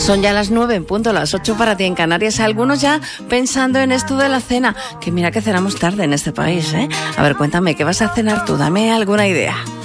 Son ya las 9 en punto, las 8 para ti en Canarias. Algunos ya pensando en esto de la cena, que mira que cenamos tarde en este país, ¿eh? A ver, cuéntame, ¿qué vas a cenar tú? Dame alguna idea.